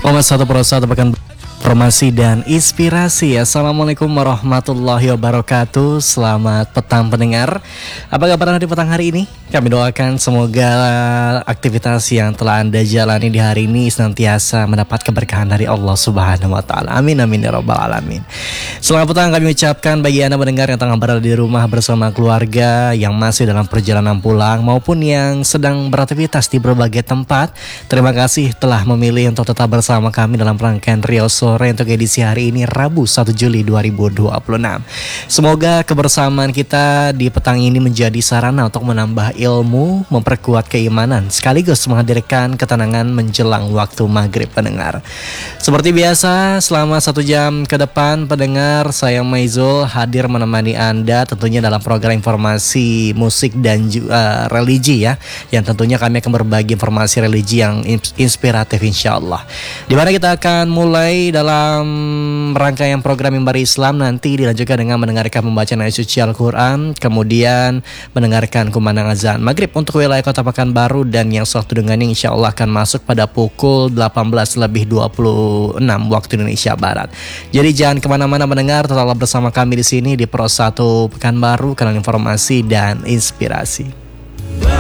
101 pekan informasi dan inspirasi. Assalamualaikum warahmatullahi wabarakatuh. Selamat petang pendengar. Apa kabar di petang hari ini? Kami doakan semoga aktivitas yang telah Anda jalani di hari ini senantiasa mendapat keberkahan dari Allah Subhanahu wa taala. Amin amin ya rabbal alamin. Selamat petang kami ucapkan bagi Anda mendengar yang tengah berada di rumah bersama keluarga, yang masih dalam perjalanan pulang maupun yang sedang beraktivitas di berbagai tempat. Terima kasih telah memilih untuk tetap bersama kami dalam rangkaian Rio Sore untuk edisi hari ini Rabu 1 Juli 2026. Semoga kebersamaan kita di petang ini menjadi sarana untuk menambah ilmu, memperkuat keimanan, sekaligus menghadirkan ketenangan menjelang waktu maghrib pendengar. Seperti biasa, selama 1 jam ke depan pendengar, saya Maizul hadir menemani Anda tentunya dalam program informasi musik dan religi ya, yang tentunya kami akan berbagi informasi religi yang inspiratif insyaallah. Di mana kita akan mulai dalam rangkaian program Mimbar Islam, nanti dilanjutkan dengan mendengarkan pembacaan ayat suci Al-Quran, kemudian mendengarkan kumandang azan maghrib untuk wilayah Kota Pekanbaru, dan yang sewaktu dengannya insya Allah akan masuk pada pukul 18:26 waktu Indonesia Barat. Jadi jangan kemana-mana mendengar, tetaplah bersama kami di sini di Pro 1 Pekanbaru, kanal informasi dan inspirasi.